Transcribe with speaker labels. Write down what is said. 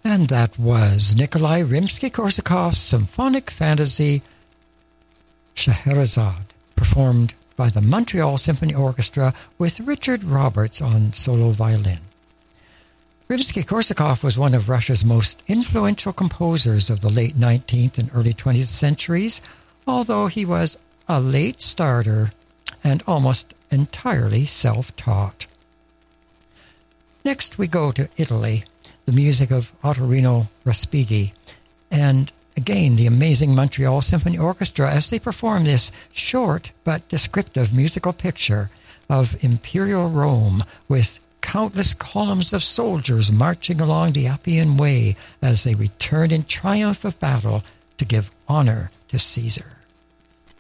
Speaker 1: And that was Nikolai Rimsky-Korsakov's symphonic fantasy Scheherazade, performed by the Montreal Symphony Orchestra with Richard Roberts on solo violin. Rimsky-Korsakov was one of Russia's most influential composers of the late 19th and early 20th centuries, although he was a late starter and almost entirely self-taught. Next we go to Italy, the music of Ottorino Respighi, and again the amazing Montreal Symphony Orchestra as they perform this short but descriptive musical picture of imperial Rome with countless columns of soldiers marching along the Appian Way as they return in triumph of battle to give honor to Caesar.